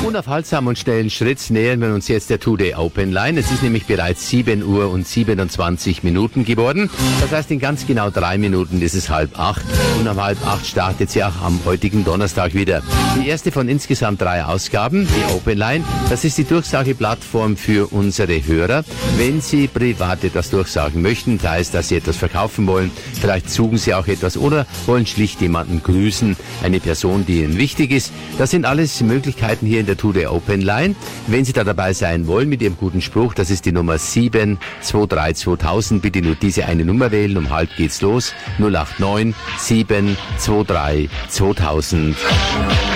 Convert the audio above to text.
Unaufhaltsam und schnellen Schritt nähern wir uns jetzt der Today Open Line. Es ist nämlich bereits 7 Uhr und 27 Minuten geworden. Das heißt, in ganz genau 3 Minuten ist es 7:30. Und um 7:30 startet sie auch am heutigen Donnerstag wieder. Die erste von insgesamt 3 Ausgaben, die Open Line. Das ist die Durchsageplattform für unsere Hörer. Wenn Sie privat etwas durchsagen möchten, sei es, dass Sie etwas verkaufen wollen, vielleicht suchen Sie auch etwas oder wollen schlicht jemanden grüßen, eine Person, die Ihnen wichtig ist. Das sind alles Möglichkeiten hier in der Today Open Line. Wenn Sie da dabei sein wollen mit Ihrem guten Spruch, das ist die Nummer 723 2000. Bitte nur diese eine Nummer wählen. Um 7:30 geht's los. 089 723 2000.